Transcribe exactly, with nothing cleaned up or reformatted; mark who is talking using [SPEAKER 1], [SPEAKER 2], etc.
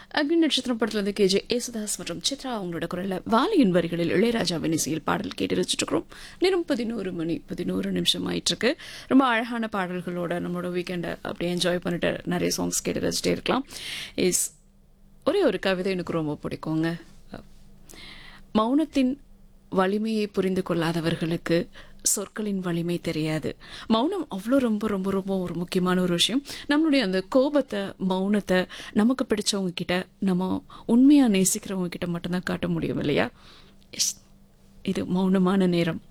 [SPEAKER 1] அக்னி நட்சத்திரம் படத்துல வந்து கேஜே ஏசுதாஸ் மற்றும் சித்ரா அவங்களோட குரல்ல வாலியின் வரிகளில் இளையராஜாவின் இசையில் பாடல் கேட்டு வச்சுட்டு இருக்கிறோம். நேரம் பதினோரு மணி பதினோரு நிமிஷம் ஆயிட்டு இருக்கு. ரொம்ப அழகான பாடல்களோட நம்மளோட வீக்கெண்டை அப்படியே என்ஜாய் பண்ணிட்டு நிறைய சாங்ஸ் கேட்டு வச்சுட்டே இருக்கலாம். இஸ் ஒரே ஒரு கவிதை எனக்கு ரொம்ப பிடிக்குங்க. மௌனத்தின் வலிமையை புரிந்து கொள்ளாதவர்களுக்கு சொற்களின் வலிமை தெரியாது. மௌனம் அவ்வளோ ரொம்ப ரொம்ப ரொம்ப ஒரு முக்கியமான ஒரு விஷயம். நம்மளுடைய அந்த கோபத்தை, மௌனத்தை நமக்கு பிடிச்சவங்க கிட்ட, நம்ம உண்மையா நேசிக்கிறவங்க கிட்ட மட்டும்தான் காட்ட முடியும் இல்லையா? இது மௌனமான நேரம்.